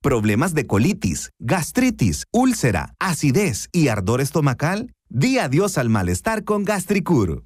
¿Problemas de colitis, gastritis, úlcera, acidez y ardor estomacal? Di adiós al malestar con Gastricur.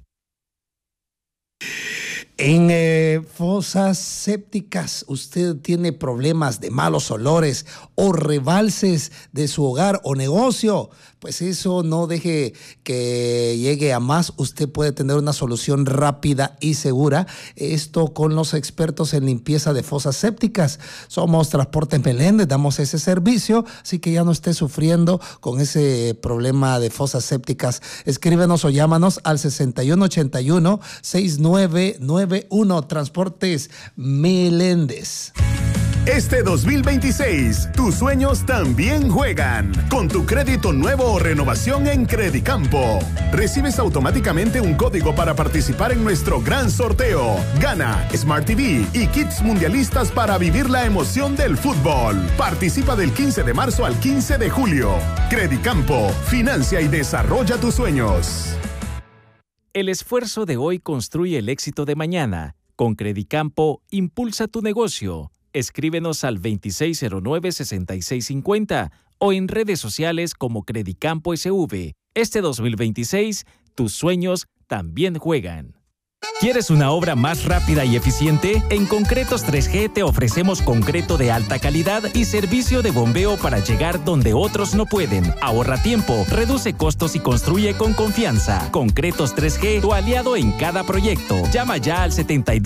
En fosas sépticas, usted tiene problemas de malos olores o rebalses de su hogar o negocio, pues eso no deje que llegue a más. Usted puede tener una solución rápida y segura. Esto con los expertos en limpieza de fosas sépticas. Somos Transportes Meléndez, damos ese servicio, así que ya no esté sufriendo con ese problema de fosas sépticas. Escríbenos o llámanos al 6181-6991. Transportes Meléndez. Este 2026, tus sueños también juegan. Con tu crédito nuevo o renovación en Credicampo, recibes automáticamente un código para participar en nuestro gran sorteo. Gana Smart TV y kits mundialistas para vivir la emoción del fútbol. Participa del 15 de marzo al 15 de julio. Credicampo, financia y desarrolla tus sueños. El esfuerzo de hoy construye el éxito de mañana. Con Credicampo, impulsa tu negocio. Escríbenos al 2609-6650 o en redes sociales como Credicampo SV. Este 2026, tus sueños también juegan. ¿Quieres una obra más rápida y eficiente? En Concretos 3G te ofrecemos concreto de alta calidad y servicio de bombeo para llegar donde otros no pueden. Ahorra tiempo, reduce costos y construye con confianza. Concretos 3G, tu aliado en cada proyecto. Llama ya al 72